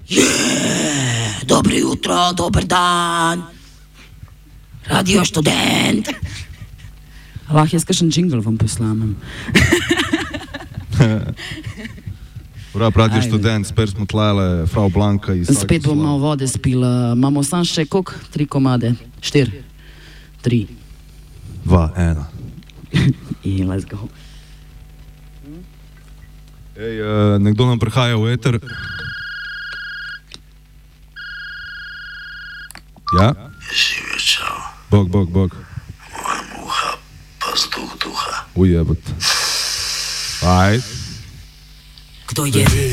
Dobro jutro, dober dan. Radio študent. Lahko jaz kakšen džingl vam poslamem. Ura, Radio študent, spet smo tlele, Frau Blanka iz... Spet bom malo vode spila. Imamo sam še koliko? 3 komade? 4? 3. 2, 1. In let's go. Ej, nekdo nam prihaja v eter. Ja? Živijo, čau. Bog. Moja muha, pa vzduh duha. Ujebot. Aj. Kdo je?